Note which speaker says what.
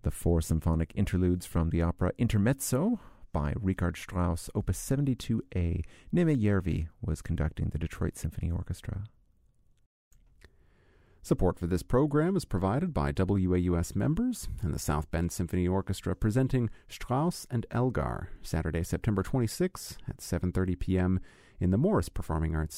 Speaker 1: The 4 symphonic interludes from the opera Intermezzo by Richard Strauss, Opus 72A. Neme Järvi was conducting the Detroit Symphony Orchestra. Support for this program is provided by WAUS members and the South Bend Symphony Orchestra presenting Strauss and Elgar, Saturday, September 26 at 7:30 p.m. in the Morris Performing Arts